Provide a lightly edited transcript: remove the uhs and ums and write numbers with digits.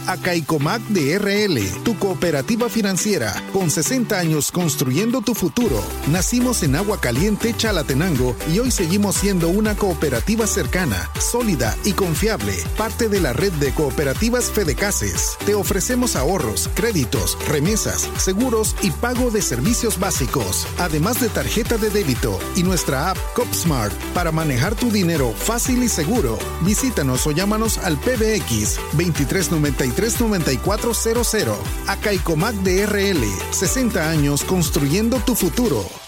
Acaicomac de RL, tu cooperativa financiera, con 60 años construyendo tu futuro. Nacimos en Agua Caliente, Chalatenango, y hoy seguimos siendo una cooperativa cercana, sólida y confiable, parte de la red de cooperativas Fedecases. Te ofrecemos ahorros, créditos, remesas, seguros y pago de servicios básicos, además de tarjeta de débito y nuestra app CopSmart para manejar tu dinero fácil y seguro. Visítanos o llámanos al PBX 2393-9400. Acaicomac de RL, 60 años construyendo tu futuro.